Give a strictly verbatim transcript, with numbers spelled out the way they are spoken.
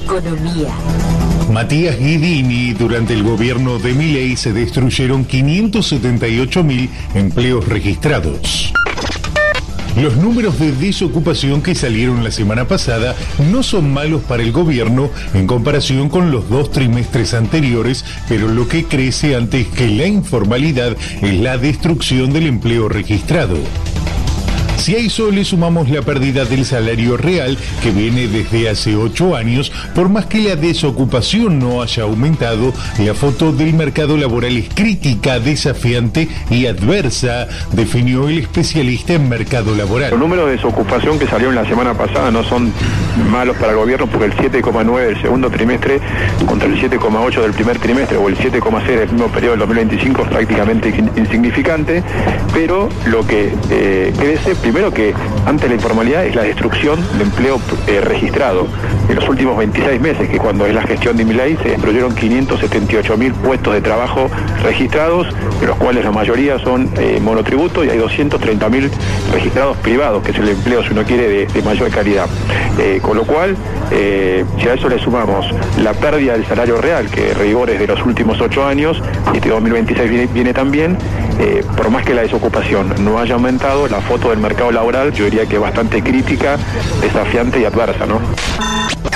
Economía. Matías Guidini, durante el gobierno de Milei se destruyeron quinientos setenta y ocho mil empleos registrados. Los números de desocupación que salieron la semana pasada no son malos para el gobierno en comparación con los dos trimestres anteriores, pero lo que crece antes que la informalidad es la destrucción del empleo registrado. Si a eso le sumamos la pérdida del salario real, que viene desde hace ocho años, por más que la desocupación no haya aumentado, la foto del mercado laboral es crítica, desafiante y adversa, definió el especialista en mercado laboral. Los números de desocupación que salieron la semana pasada no son malos para el gobierno, porque el siete coma nueve del segundo trimestre contra el siete coma ocho del primer trimestre, o el siete coma cero del mismo periodo del dos mil veinticinco, es prácticamente insignificante, pero lo que eh, crece, primero que ante la informalidad, es la destrucción de empleo eh, registrado. En los últimos veintiséis meses, que cuando es la gestión de Milei, se destruyeron quinientos setenta y ocho mil puestos de trabajo registrados, de los cuales la mayoría son eh, monotributo, y hay doscientos treinta mil registrados privados, que es el empleo, si uno quiere, de, de mayor calidad. Eh, con lo cual, eh, si a eso le sumamos la pérdida del salario real, que rigor es de los últimos ocho años, y este dos mil veintiséis viene, viene también, eh, por más que la desocupación no haya aumentado, la foto del mercado laboral yo diría que es bastante crítica, desafiante y adversa, ¿no?